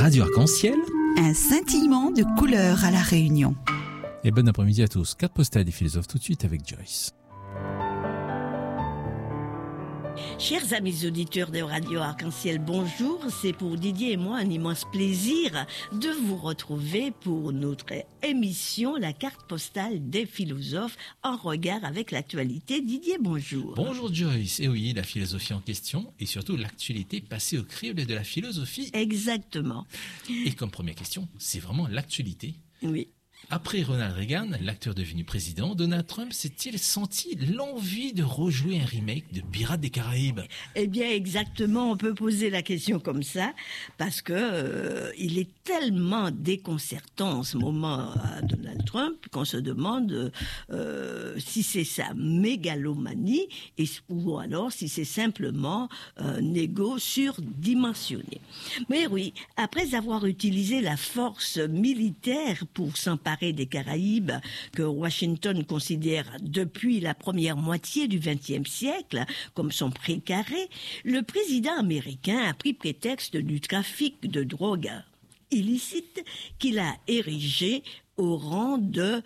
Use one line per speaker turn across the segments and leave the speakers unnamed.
Radio Arc-en-Ciel.
Un scintillement de couleurs à La Réunion.
Et bon après-midi à tous. Carte postale des philosophes tout de suite avec Joyce.
Chers amis auditeurs de Radio Arc-en-Ciel, bonjour. C'est pour Didier et moi un immense plaisir de vous retrouver pour notre émission La carte postale des philosophes en regard avec l'actualité. Didier, bonjour.
Bonjour Joyce. Et oui, la philosophie en question et surtout l'actualité passée au crible de la philosophie.
Exactement.
Et comme première question, c'est vraiment l'actualité.
Oui.
Après Ronald Reagan, l'acteur devenu président, Donald Trump s'est-il senti l'envie de rejouer un remake de Pirates des Caraïbes ?
Eh bien, exactement, on peut poser la question comme ça, parce que il est tellement déconcertant en ce moment à Donald Trump qu'on se demande si c'est sa mégalomanie ou alors si c'est simplement un ego surdimensionné. Mais oui, après avoir utilisé la force militaire pour s'emparer des Caraïbes que Washington considère depuis la première moitié du XXe siècle comme son précaré, le président américain a pris prétexte du trafic de drogue illicite qu'il a érigé au rang de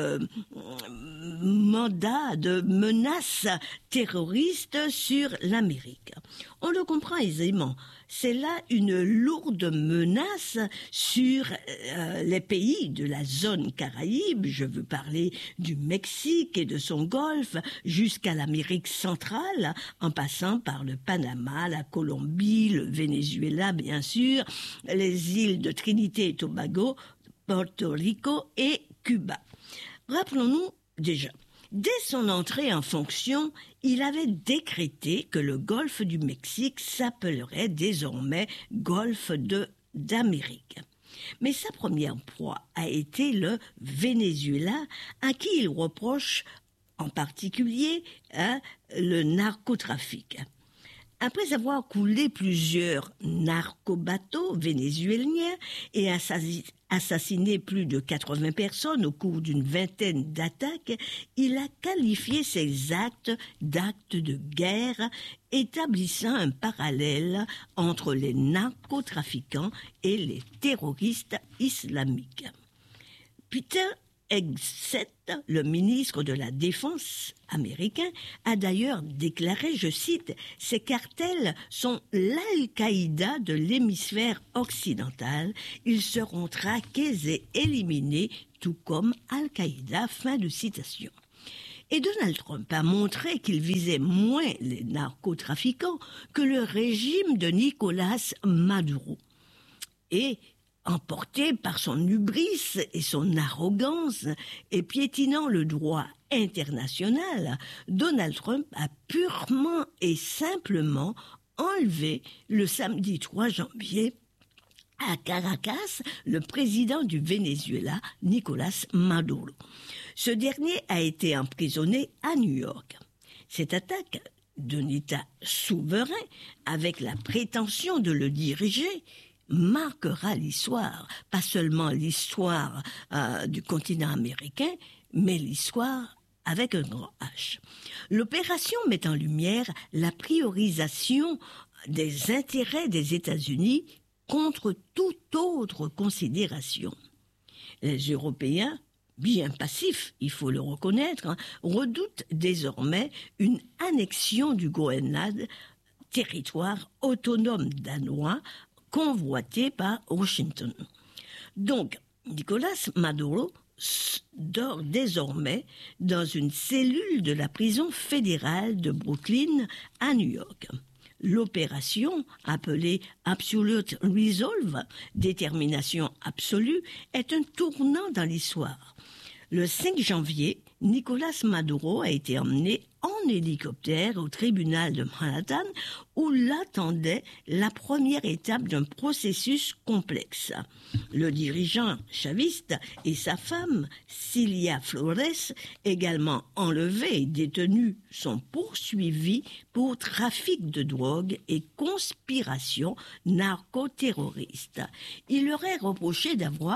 mandat de menace terroriste sur l'Amérique. On le comprend aisément. C'est là une lourde menace sur les pays de la zone Caraïbe. Je veux parler du Mexique et de son golfe jusqu'à l'Amérique centrale, en passant par le Panama, la Colombie, le Venezuela, bien sûr, les îles de Trinité et Tobago, Porto Rico et Cuba. Rappelons-nous déjà, dès son entrée en fonction, il avait décrété que le golfe du Mexique s'appellerait désormais golfe d'Amérique. Mais sa première proie a été le Venezuela, à qui il reproche en particulier le narcotrafic. Après avoir coulé plusieurs narcobateaux vénézuéliens et assassiné plus de 80 personnes au cours d'une vingtaine d'attaques, il a qualifié ces actes d'actes de guerre, établissant un parallèle entre les narcotrafiquants et les terroristes islamiques. Peter Hegseth, le ministre de la Défense américain, a d'ailleurs déclaré, je cite, « Ces cartels sont l'Al-Qaïda de l'hémisphère occidental. Ils seront traqués et éliminés, tout comme Al-Qaïda. » Fin de citation. Et Donald Trump a montré qu'il visait moins les narcotrafiquants que le régime de Nicolás Maduro. Et emporté par son hubris et son arrogance et piétinant le droit international, Donald Trump a purement et simplement enlevé le samedi 3 janvier à Caracas le président du Venezuela, Nicolás Maduro. Ce dernier a été emprisonné à New York. Cette attaque d'un État souverain, avec la prétention de le diriger, marquera l'histoire, pas seulement l'histoire du continent américain, mais l'histoire avec un grand H. L'opération met en lumière la priorisation des intérêts des États-Unis contre toute autre considération. Les Européens, bien passifs, il faut le reconnaître, redoutent désormais une annexion du Groenland, territoire autonome danois, convoité par Washington. Donc, Nicolás Maduro dort désormais dans une cellule de la prison fédérale de Brooklyn à New York. L'opération, appelée Absolute Resolve, détermination absolue, est un tournant dans l'histoire. Le 5 janvier, Nicolás Maduro a été emmené en hélicoptère au tribunal de Manhattan où l'attendait la première étape d'un processus complexe. Le dirigeant chaviste et sa femme, Cilia Flores, également enlevés et détenus, sont poursuivis pour trafic de drogue et conspiration narcoterroriste. Il leur est reproché d'avoir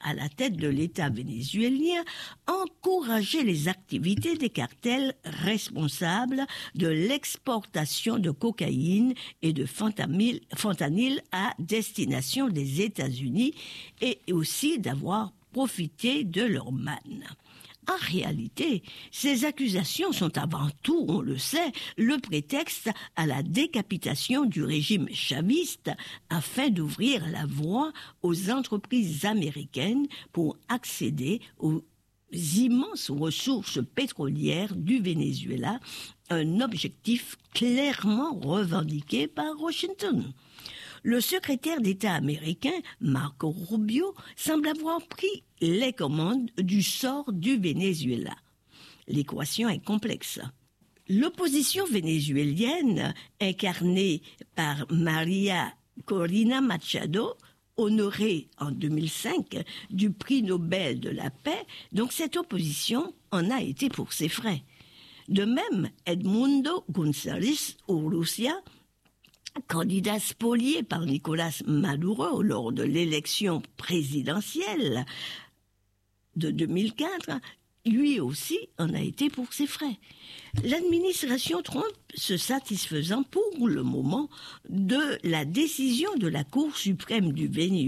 à la tête de l'État vénézuélien, encourageait les activités des cartels responsables de l'exportation de cocaïne et de fentanyl à destination des États-Unis et aussi d'avoir profité de leur manne. En réalité, ces accusations sont avant tout, on le sait, le prétexte à la décapitation du régime chaviste afin d'ouvrir la voie aux entreprises américaines pour accéder aux immenses ressources pétrolières du Venezuela, un objectif clairement revendiqué par Washington. Le secrétaire d'État américain, Marco Rubio, semble avoir pris les commandes du sort du Venezuela. L'équation est complexe. L'opposition vénézuélienne, incarnée par Maria Corina Machado, honorée en 2005 du prix Nobel de la paix, donc cette opposition en a été pour ses frais. De même, Edmundo González Urrutia, candidat spolié par Nicolás Maduro lors de l'élection présidentielle de 2004, lui aussi en a été pour ses frais. L'administration Trump se satisfaisant pour le moment de la décision de la Cour suprême du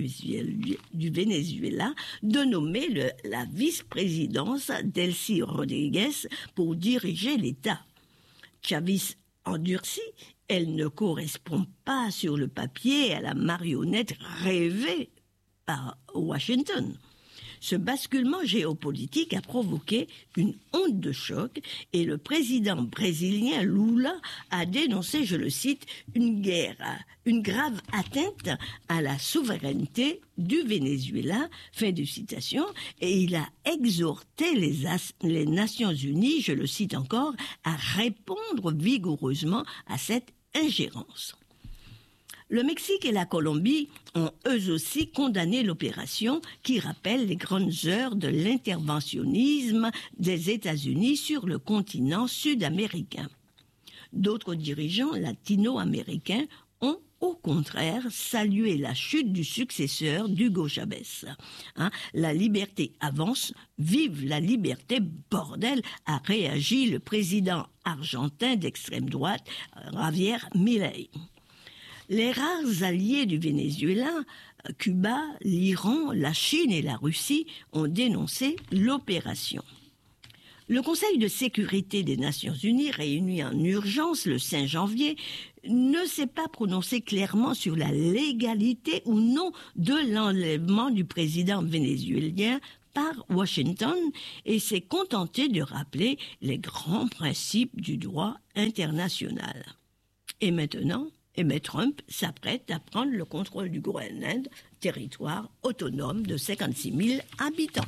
Venezuela de nommer la vice-présidence Delcy Rodríguez pour diriger l'État. Chavez endurci, elle ne correspond pas sur le papier à la marionnette rêvée par Washington. Ce basculement géopolitique a provoqué une onde de choc et le président brésilien Lula a dénoncé, je le cite, une grave atteinte à la souveraineté du Venezuela, fin de citation, et il a exhorté les Nations Unies, je le cite encore, à répondre vigoureusement à cette ingérence. Le Mexique et la Colombie ont eux aussi condamné l'opération qui rappelle les grandes heures de l'interventionnisme des États-Unis sur le continent sud-américain. D'autres dirigeants latino-américains ont au contraire salué la chute du successeur d'Hugo Chavez. La liberté avance, vive la liberté, bordel, a réagi le président argentin d'extrême droite, Javier Milei. Les rares alliés du Venezuela, Cuba, l'Iran, la Chine et la Russie, ont dénoncé l'opération. Le Conseil de sécurité des Nations Unies, réuni en urgence le 5 janvier, ne s'est pas prononcé clairement sur la légalité ou non de l'enlèvement du président vénézuélien par Washington et s'est contenté de rappeler les grands principes du droit international. Et maintenant, Trump s'apprête à prendre le contrôle du Groenland, territoire autonome de 56 000 habitants.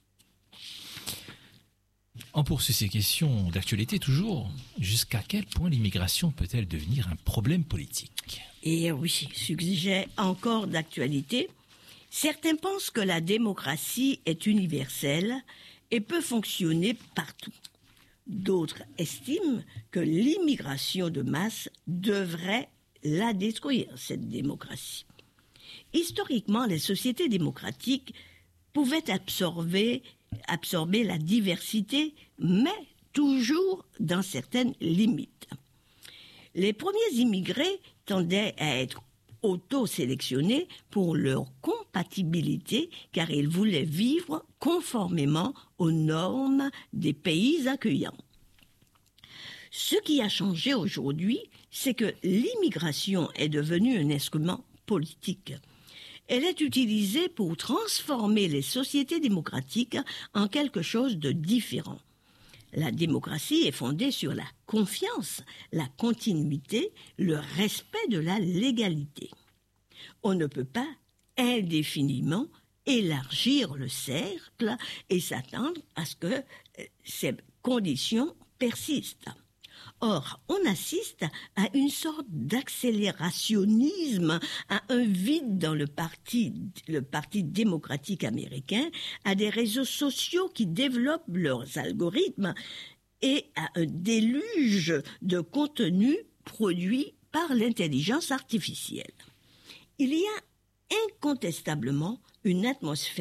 On poursuit ces questions d'actualité toujours. Jusqu'à quel point l'immigration peut-elle devenir un problème politique ?
Et oui, sujet encore d'actualité. Certains pensent que la démocratie est universelle et peut fonctionner partout. D'autres estiment que l'immigration de masse devrait la détruire, cette démocratie. Historiquement, les sociétés démocratiques pouvaient absorber la diversité, mais toujours dans certaines limites. Les premiers immigrés tendaient à être auto-sélectionnés pour leur compatibilité, car ils voulaient vivre conformément aux normes des pays accueillants. Ce qui a changé aujourd'hui, c'est que l'immigration est devenue un instrument politique. Elle est utilisée pour transformer les sociétés démocratiques en quelque chose de différent. La démocratie est fondée sur la confiance, la continuité, le respect de la légalité. On ne peut pas indéfiniment élargir le cercle et s'attendre à ce que ces conditions persistent. Or, on assiste à une sorte d'accélérationnisme, à un vide dans le parti démocratique américain, à des réseaux sociaux qui développent leurs algorithmes et à un déluge de contenu produit par l'intelligence artificielle. Il y a incontestablement une atmosphère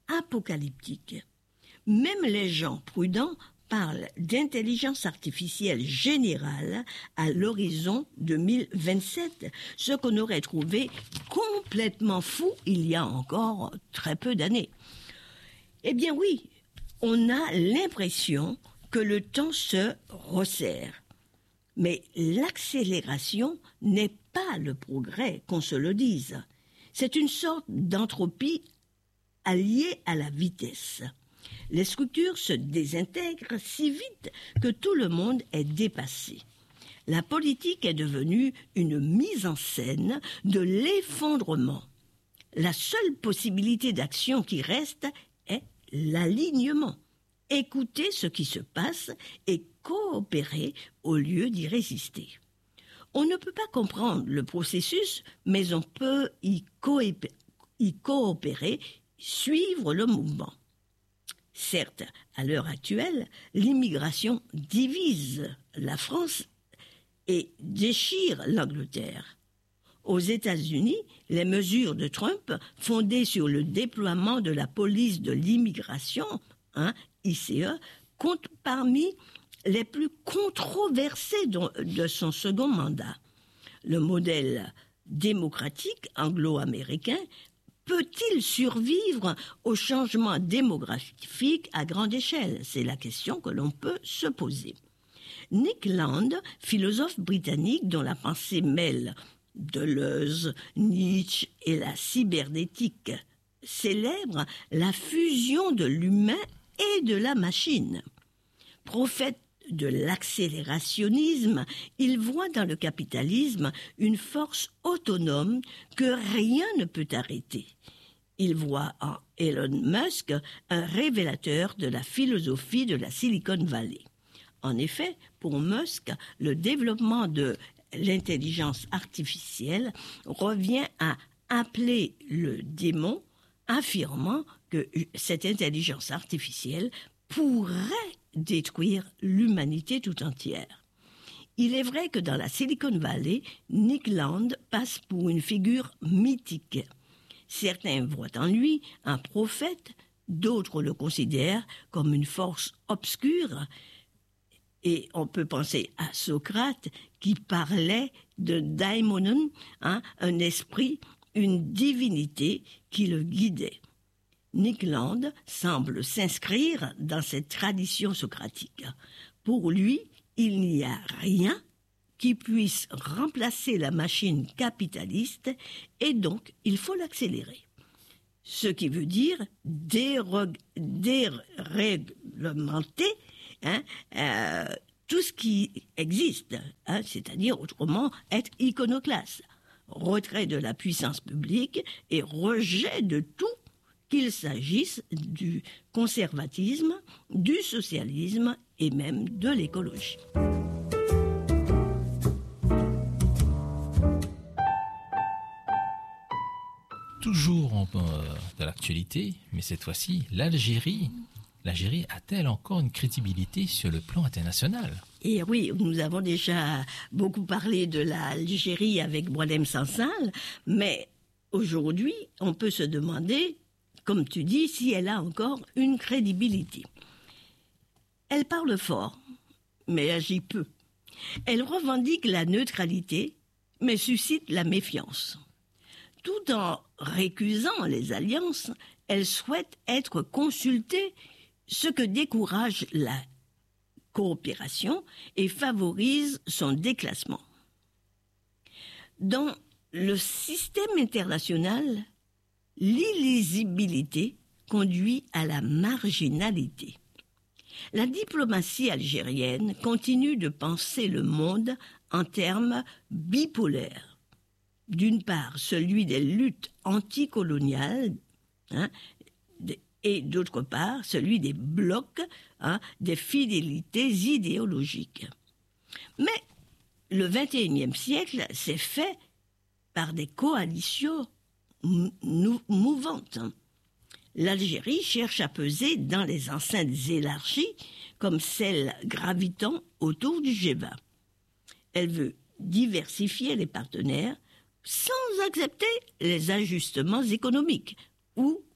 apocalyptique. Même les gens prudents parlent d'intelligence artificielle générale à l'horizon 2027, ce qu'on aurait trouvé complètement fou il y a encore très peu d'années. Eh bien oui, on a l'impression que le temps se resserre. Mais l'accélération n'est pas le progrès, qu'on se le dise. C'est une sorte d'entropie alliée à la vitesse. Les structures se désintègrent si vite que tout le monde est dépassé. La politique est devenue une mise en scène de l'effondrement. La seule possibilité d'action qui reste est l'alignement. Écouter ce qui se passe et coopérer au lieu d'y résister. On ne peut pas comprendre le processus, mais on peut y coopérer, suivre le mouvement. Certes, à l'heure actuelle, l'immigration divise la France et déchire l'Angleterre. Aux États-Unis, les mesures de Trump, fondées sur le déploiement de la police de l'immigration, ICE, comptent parmi les plus controversés de son second mandat. Le modèle démocratique anglo-américain peut-il survivre au changement démographique à grande échelle? C'est la question que l'on peut se poser. Nick Land, philosophe britannique dont la pensée mêle Deleuze, Nietzsche et la cybernétique, célèbre la fusion de l'humain et de la machine. Prophète de l'accélérationnisme, il voit dans le capitalisme une force autonome que rien ne peut arrêter. Il voit en Elon Musk un révélateur de la philosophie de la Silicon Valley. En effet, pour Musk, le développement de l'intelligence artificielle revient à appeler le démon, affirmant que cette intelligence artificielle pourrait détruire l'humanité tout entière. Il est vrai que dans la Silicon Valley, Nick Land passe pour une figure mythique. Certains voient en lui un prophète, d'autres le considèrent comme une force obscure. Et on peut penser à Socrate qui parlait de daimonon, un esprit, une divinité qui le guidait. Nick Land semble s'inscrire dans cette tradition socratique. Pour lui, il n'y a rien qui puisse remplacer la machine capitaliste et donc il faut l'accélérer. Ce qui veut dire déréglementer tout ce qui existe, c'est-à-dire autrement être iconoclaste, retrait de la puissance publique et rejet de tout, qu'il s'agisse du conservatisme, du socialisme et même de l'écologie.
Toujours de l'actualité, mais cette fois-ci, l'Algérie a-t-elle encore une crédibilité sur le plan international?
Et oui, nous avons déjà beaucoup parlé de l'Algérie avec Boualem Sansal, mais aujourd'hui, on peut se demander, comme tu dis, si elle a encore une crédibilité. Elle parle fort, mais agit peu. Elle revendique la neutralité, mais suscite la méfiance. Tout en récusant les alliances, elle souhaite être consultée, ce que décourage la coopération et favorise son déclassement. Dans le système international, l'illisibilité conduit à la marginalité. La diplomatie algérienne continue de penser le monde en termes bipolaires. D'une part, celui des luttes anticoloniales, et d'autre part, celui des blocs, des fidélités idéologiques. Mais le XXIe siècle s'est fait par des coalitions mouvantes. L'Algérie cherche à peser dans les enceintes élargies comme celles gravitant autour du G20. Elle veut diversifier les partenaires sans accepter les ajustements économiques ou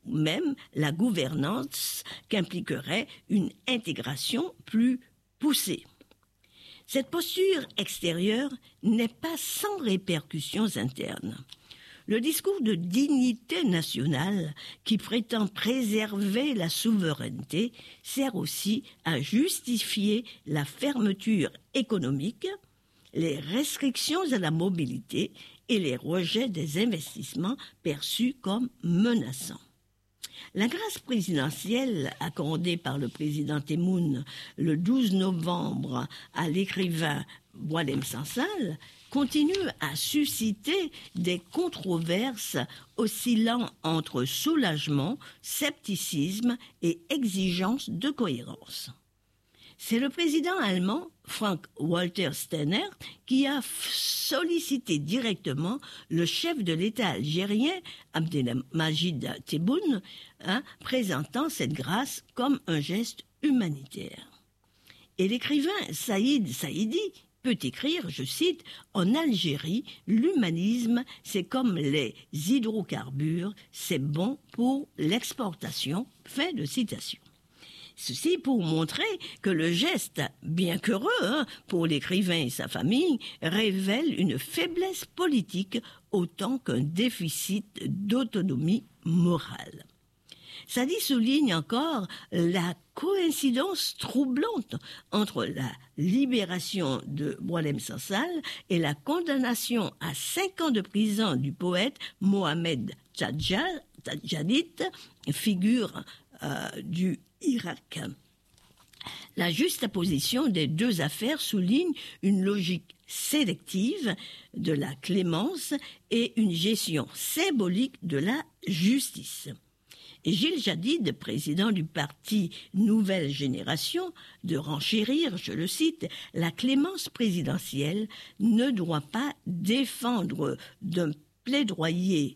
même la gouvernance qu'impliquerait une intégration plus poussée. Cette posture extérieure n'est pas sans répercussions internes. Le discours de dignité nationale qui prétend préserver la souveraineté sert aussi à justifier la fermeture économique, les restrictions à la mobilité et les rejets des investissements perçus comme menaçants. La grâce présidentielle accordée par le président Tebboune le 12 novembre à l'écrivain Boualem Sansal continue à susciter des controverses oscillant entre soulagement, scepticisme et exigence de cohérence. C'est le président allemand, Frank-Walter Steinmeier, qui a sollicité directement le chef de l'État algérien, Abdelmadjid Tebboune, présentant cette grâce comme un geste humanitaire. Et l'écrivain Saïd Saïdi peut écrire, je cite, « En Algérie, l'humanisme, c'est comme les hydrocarbures, c'est bon pour l'exportation. » Fin de citation. Ceci pour montrer que le geste, bien qu'heureux pour l'écrivain et sa famille, révèle une faiblesse politique autant qu'un déficit d'autonomie morale. Sadi souligne encore la coïncidence troublante entre la libération de Boualem Sansal et la condamnation à 5 ans de prison du poète Mohamed Tadjadit, figure du Irak. La juxtaposition des deux affaires souligne une logique sélective de la clémence et une gestion symbolique de la justice. Et Gilles Jadid, président du parti Nouvelle Génération, de renchérir, je le cite, « La clémence présidentielle ne doit pas dépendre d'un plaidoyer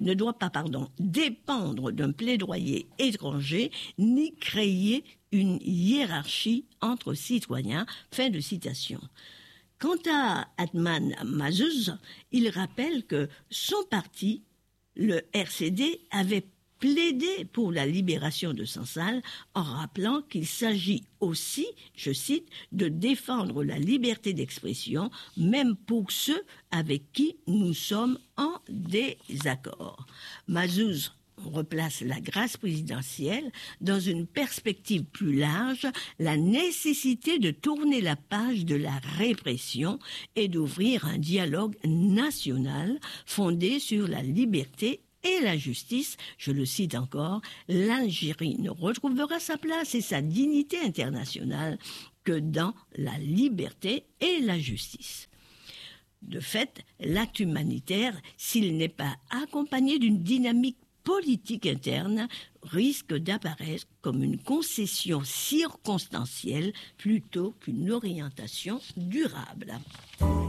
étranger ni créer une hiérarchie entre citoyens. » Fin de citation. Quant à Atman Mazuz, il rappelle que son parti, le RCD, avait plaidé pour la libération de Sansal en rappelant qu'il s'agit aussi, je cite, de défendre la liberté d'expression, même pour ceux avec qui nous sommes en désaccord. Mazuz replace la grâce présidentielle dans une perspective plus large, la nécessité de tourner la page de la répression et d'ouvrir un dialogue national fondé sur la liberté et la justice. Je le cite encore, l'Algérie ne retrouvera sa place et sa dignité internationale que dans la liberté et la justice. De fait, l'acte humanitaire, s'il n'est pas accompagné d'une dynamique politique interne, risque d'apparaître comme une concession circonstancielle plutôt qu'une orientation durable.